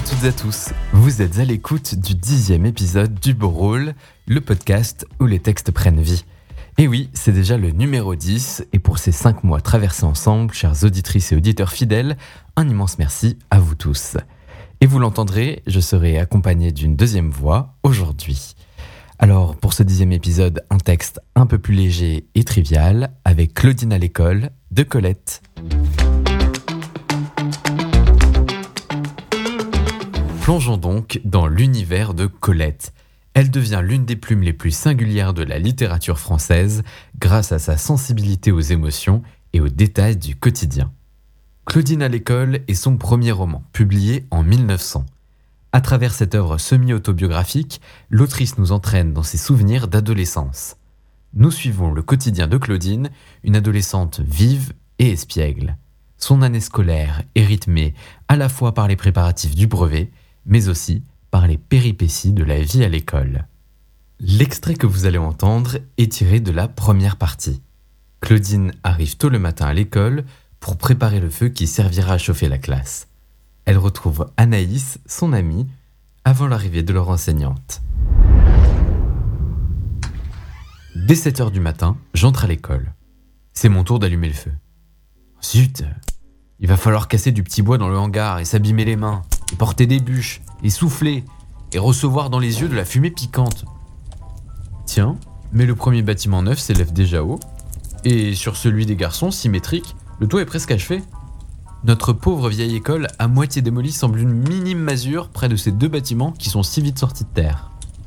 toutes et à tous, vous êtes à l'écoute du 10e épisode du Beau Rôle, le podcast où les textes prennent vie. Et oui, c'est déjà le numéro 10, et pour ces 5 mois traversés ensemble, chères auditrices et auditeurs fidèles, un immense merci à vous tous. Et vous l'entendrez, je serai accompagné d'une deuxième voix aujourd'hui. Alors, pour ce 10e épisode, un texte un peu plus léger et trivial, avec Claudine à l'école, de Colette. Plongeons donc dans l'univers de Colette. Elle devient l'une des plumes les plus singulières de la littérature française grâce à sa sensibilité aux émotions et aux détails du quotidien. Claudine à l'école est son premier roman, publié en 1900. À travers cette œuvre semi-autobiographique, l'autrice nous entraîne dans ses souvenirs d'adolescence. Nous suivons le quotidien de Claudine, une adolescente vive et espiègle. Son année scolaire est rythmée à la fois par les préparatifs du brevet, mais aussi par les péripéties de la vie à l'école. L'extrait que vous allez entendre est tiré de la première partie. Claudine arrive tôt le matin à l'école pour préparer le feu qui servira à chauffer la classe. Elle retrouve Anaïs, son amie, avant l'arrivée de leur enseignante. Dès 7h du matin, j'entre à l'école. C'est mon tour d'allumer le feu. Zut, il va falloir casser du petit bois dans le hangar et s'abîmer les mains, et porter des bûches, et souffler, et recevoir dans les yeux de la fumée piquante. Tiens, mais le premier bâtiment neuf s'élève déjà haut, et sur celui des garçons, symétrique, le toit est presque achevé. Notre pauvre vieille école, à moitié démolie, semble une minime masure près de ces deux bâtiments qui sont si vite sortis de terre.